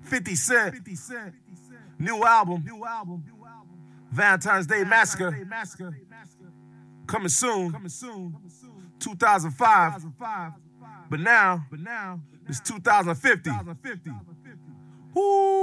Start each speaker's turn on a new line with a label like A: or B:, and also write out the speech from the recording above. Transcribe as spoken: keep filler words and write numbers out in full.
A: fifty Cent. New album. Valentine's Day Massacre. Coming soon. two thousand five. But now, it's two thousand fifty. Woo!